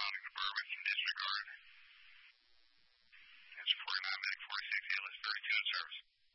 responding to Birmingham disregard. It's 49 medic 46 ALS 32 in service.